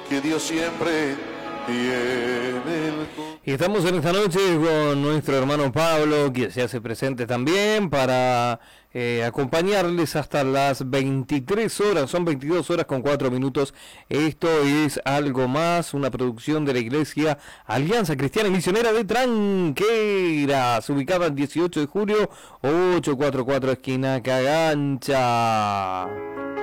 que Dios siempre tiene el... Y estamos en esta noche con nuestro hermano Pablo, que se hace presente también para acompañarles hasta las 23 horas, son 22 horas con 4 minutos. Esto es Algo Más, una producción de la Iglesia Alianza Cristiana y Misionera de Tranqueras, ubicada el 18 de julio, 844 esquina Cagancha.